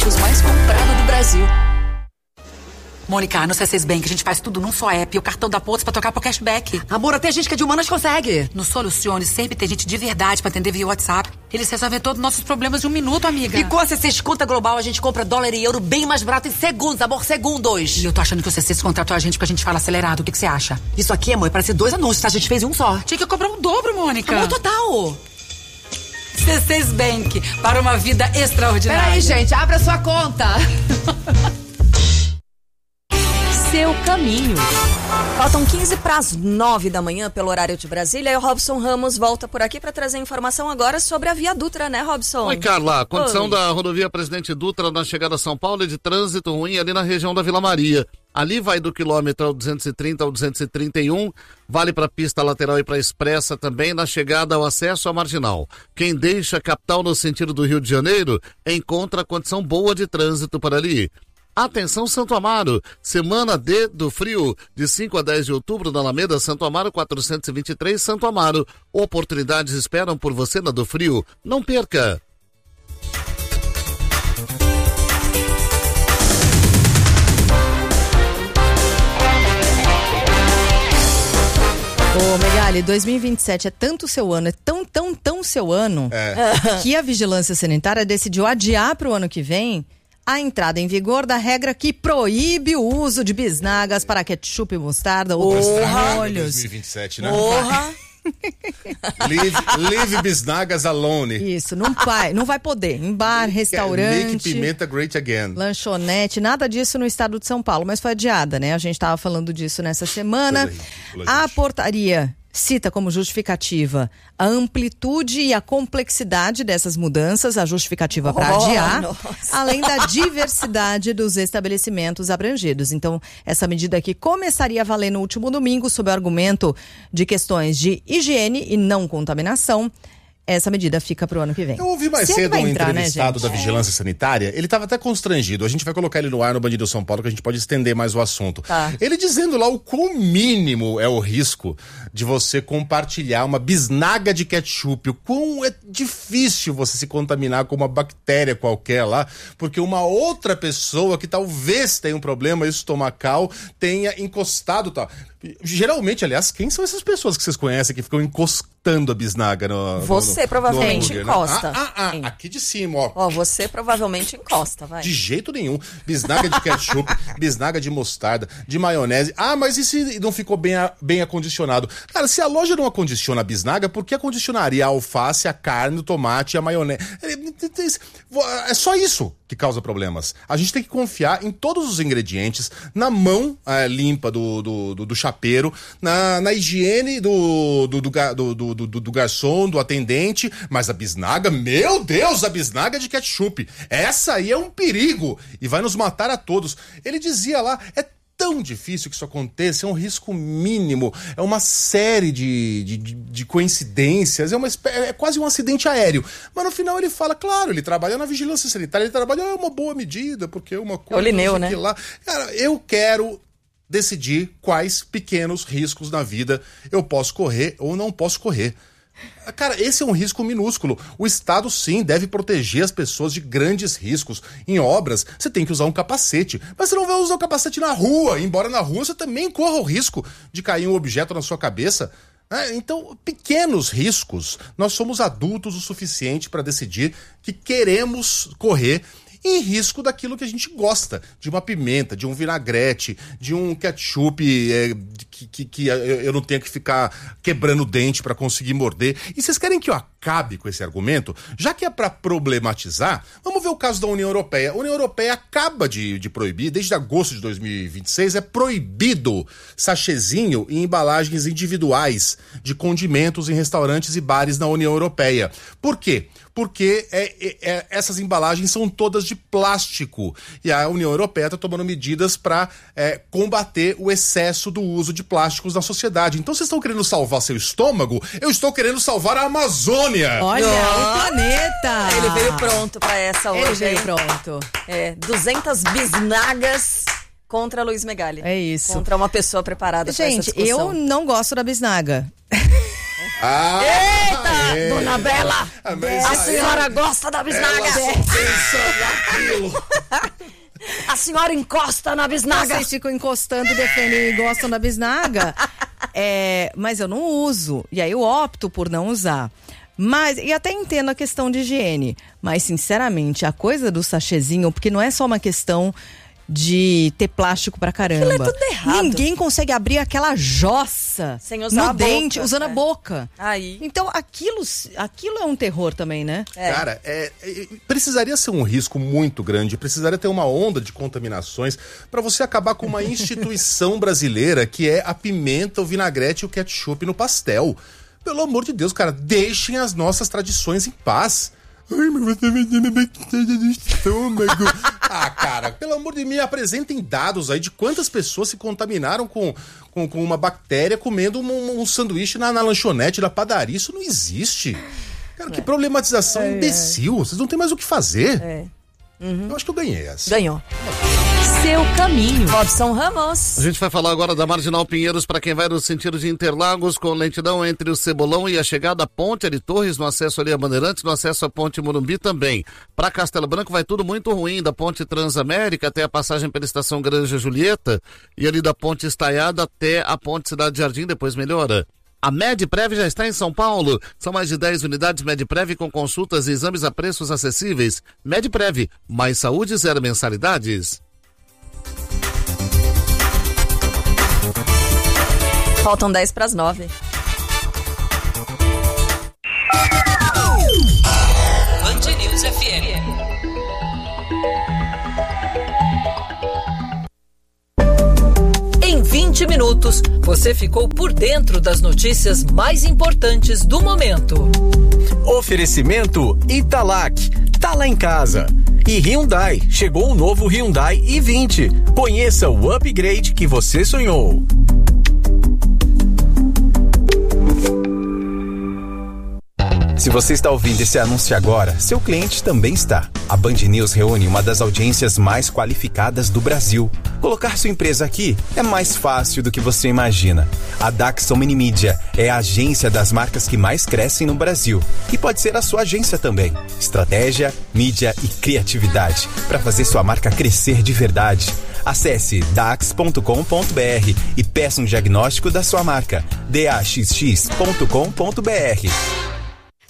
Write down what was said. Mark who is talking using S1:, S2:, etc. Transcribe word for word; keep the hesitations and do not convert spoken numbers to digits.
S1: lácteos mais comprado do Brasil. Mônica, no C seis Bank a gente faz tudo num só app e o cartão da Pontos pra trocar pro cashback.
S2: Amor, até gente que é de humanas consegue.
S1: No Solucione sempre tem gente de verdade pra atender via WhatsApp. Eles resolvem todos os nossos problemas em um minuto, amiga.
S2: E com a C seis Conta Global a gente compra dólar e euro bem mais barato em segundos, amor, segundos.
S1: E eu tô achando que o C seis contratou a gente porque a gente fala acelerado. O que que você acha?
S2: Isso aqui, amor, parece dois anúncios, tá? A gente fez um só.
S1: Tinha que cobrar um dobro, Mônica.
S2: Amor, total.
S1: C seis Bank, para uma vida extraordinária.
S2: Peraí, gente, abra sua conta.
S3: Seu caminho. Faltam quinze para as nove da manhã pelo horário de Brasília e o Robson Ramos volta por aqui para trazer informação agora sobre a Via Dutra, né, Robson?
S4: Oi, Carla. A condição
S3: Oi.
S4: da rodovia Presidente Dutra na chegada a São Paulo é de trânsito ruim ali na região da Vila Maria. Ali vai do quilômetro duzentos e trinta ao duzentos e trinta e um, vale para pista lateral e para expressa também na chegada ao acesso à Marginal. Quem deixa a capital no sentido do Rio de Janeiro encontra condição boa de trânsito por ali. Atenção Santo Amaro, semana D do frio, de cinco a dez de outubro na Alameda Santo Amaro quatrocentos e vinte e três Santo Amaro. Oportunidades esperam por você na do frio, não perca!
S5: Ô, Megali, dois mil e vinte e sete é tanto seu ano, é tão, tão, tão seu ano,
S6: É.
S5: que a Vigilância Sanitária decidiu adiar para o ano que vem a entrada em vigor da regra que proíbe o uso de bisnagas para ketchup e mostarda ou
S6: Porra.
S5: molhos.
S6: dois mil e vinte e sete, né?
S2: Porra.
S6: Leave, leave bisnagas alone.
S5: Isso, não vai, não vai poder. Em bar,
S6: Make
S5: restaurante,
S6: pimenta great again.
S5: lanchonete, nada disso no estado de São Paulo, mas foi adiada, né? A gente estava falando disso nessa semana.
S6: Coisa ridícula,
S5: A
S6: gente.
S5: portaria cita como justificativa a amplitude e a complexidade dessas mudanças, a justificativa para
S3: Oh,
S5: adiar,
S3: nossa.
S5: além da diversidade dos estabelecimentos abrangidos. Então, essa medida aqui começaria a valer no último domingo, sob o argumento de questões de higiene e não contaminação. Essa medida fica pro ano que vem.
S6: Eu ouvi mais
S5: Se é que
S6: cedo
S5: vai
S6: um
S5: entrar, né,
S6: entrevistado
S5: gente?
S6: da Vigilância Sanitária, ele estava até constrangido. A gente vai colocar ele no ar no Bandido São Paulo, que a gente pode estender mais o assunto.
S3: Tá.
S6: Ele dizendo lá o quão mínimo é o risco de você compartilhar uma bisnaga de ketchup, o quão é difícil você se contaminar com uma bactéria qualquer lá, porque uma outra pessoa que talvez tenha um problema estomacal tenha encostado, tá? Geralmente, aliás, quem são essas pessoas que vocês conhecem que ficam encostando a bisnaga no, no
S3: Você
S6: no-
S3: provavelmente
S6: no hambúrguer, né?
S3: encosta.
S6: Ah, ah, ah,
S3: Sim.
S6: aqui de cima, ó.
S3: Ó, você provavelmente encosta, vai.
S6: De jeito nenhum. Bisnaga de ketchup, bisnaga de mostarda, de maionese. Ah, mas e se não ficou bem, a- bem acondicionado? Cara, se a loja não acondiciona a bisnaga, por que acondicionaria a alface, a carne, o tomate e a maionese? É só isso que causa problemas. A gente tem que confiar em todos os ingredientes, na mão eh, limpa do, do, do, do chapeiro, na, na higiene do, do, do, ga- do, do, do, do garçom, do atendente, mas a bisnaga, meu Deus, a bisnaga de ketchup, essa aí é um perigo e vai nos matar a todos. Ele dizia lá, é tão difícil que isso aconteça, é um risco mínimo, é uma série de, de, de- de coincidências, é, uma, espé- é quase um acidente aéreo. Mas no final ele fala, claro, ele trabalha na vigilância sanitária, ele trabalha, é uma boa medida, porque é uma coisa...
S3: Lineu,
S6: não sei
S3: né?
S6: que lá. Cara, eu quero decidir quais pequenos riscos na vida eu posso correr ou não posso correr. Cara, esse é um risco minúsculo. O Estado, sim, deve proteger as pessoas de grandes riscos. Em obras, você tem que usar um capacete. Mas você não vai usar o capacete na rua. Embora na rua você também corra o risco de cair um objeto na sua cabeça. né? Então, pequenos riscos. Nós somos adultos o suficiente para decidir que queremos correr em risco daquilo que a gente gosta, de uma pimenta, de um vinagrete, de um ketchup é, que, que, que eu não tenho que ficar quebrando o dente para conseguir morder. E vocês querem que eu acabe com esse argumento? Já que é para problematizar, vamos ver o caso da União Europeia. A União Europeia acaba de, de proibir, desde agosto de dois mil e vinte e seis, é proibido sachêzinho e embalagens individuais de condimentos em restaurantes e bares na União Europeia. Por quê? Porque é, é, é, essas embalagens são todas de plástico e a União Europeia está tomando medidas para é, combater o excesso do uso de plásticos na sociedade. Então vocês estão querendo salvar seu estômago? Eu estou querendo salvar a Amazônia!
S5: Olha,
S3: Ah,
S5: o planeta!
S3: Ele veio pronto pra essa hoje.
S5: Ele veio
S3: hein?
S5: pronto.
S3: É, duzentas bisnagas contra Luiz Megali.
S5: É isso.
S3: Contra uma pessoa preparada pra essa
S5: Gente,
S3: discussão.
S5: eu não gosto da bisnaga.
S6: Ah,
S3: Eita,
S6: é.
S3: dona Bela!
S6: Ah, mas
S3: A
S6: aí-
S3: senhora gosta da bisnaga!
S6: Ela só pensa naquilo.
S3: A senhora encosta na bisnaga!
S5: Vocês ficam encostando, defendem e gostam da bisnaga. É, mas eu não uso. E aí eu opto por não usar. Mas, e até entendo a questão de higiene. Mas, sinceramente, a coisa do sachêzinho, porque não é só uma questão de ter plástico pra caramba.
S3: Aquilo é tudo errado.
S5: Ninguém consegue abrir aquela jossa
S3: Sem usar
S5: no
S3: a
S5: dente,
S3: boca.
S5: usando
S3: É.
S5: a boca.
S3: Aí.
S5: Então, aquilo, aquilo é um terror também, né?
S3: É.
S6: Cara, é, é, precisaria ser um risco muito grande, precisaria ter uma onda de contaminações para você acabar com uma instituição brasileira que é a pimenta, o vinagrete e o ketchup no pastel. Pelo amor de Deus, cara, deixem as nossas tradições em paz. Ai, mas você vai ter uma bactéria no estômago. Ah, cara, pelo amor de Deus, me apresentem dados aí de quantas pessoas se contaminaram com, com, com uma bactéria comendo um, um sanduíche na, na lanchonete da padaria. Isso não existe. Cara, que problematização imbecil. Vocês não têm mais o que fazer.
S3: É.
S6: Eu acho que eu ganhei essa.
S3: Ganhou.
S2: Seu caminho.
S3: Robson Ramos.
S4: A gente vai falar agora da Marginal Pinheiros para quem vai no sentido de Interlagos, com lentidão entre o Cebolão e a chegada à Ponte de Torres, no acesso ali a Bandeirantes, no acesso à Ponte Morumbi também. Para Castelo Branco vai tudo muito ruim, da Ponte Transamérica até a passagem pela Estação Granja Julieta e ali da Ponte Estaiada até a Ponte Cidade Jardim, depois melhora. A Medprev já está em São Paulo. São mais de dez unidades Medprev com consultas e exames a preços acessíveis. Medprev, mais saúde, zero mensalidades.
S3: Faltam dez para as nove.
S2: Band News F M. Em vinte minutos, você ficou por dentro das notícias mais importantes do momento.
S7: Oferecimento Italac, tá lá em casa. E Hyundai, chegou o novo Hyundai i vinte. Conheça o upgrade que você sonhou. Se você está ouvindo esse anúncio agora, seu cliente também está. A Band News reúne uma das audiências mais qualificadas do Brasil. Colocar sua empresa aqui é mais fácil do que você imagina. A Daxon Mini Mídia é a agência das marcas que mais crescem no Brasil. E pode ser a sua agência também. Estratégia, mídia e criatividade para fazer sua marca crescer de verdade. Acesse dax ponto com ponto b r e peça um diagnóstico da sua marca. d a x x ponto com ponto b r.